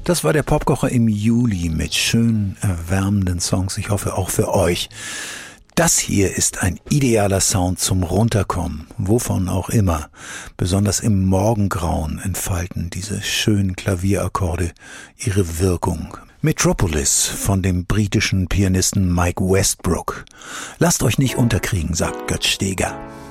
Das war der Popkocher im Juli mit schönen, erwärmenden Songs. Ich hoffe auch für euch. Das hier ist ein idealer Sound zum Runterkommen, wovon auch immer. Besonders im Morgengrauen entfalten diese schönen Klavierakkorde ihre Wirkung. Metropolis von dem britischen Pianisten Mike Westbrook. Lasst euch nicht unterkriegen, sagt Götz Steger.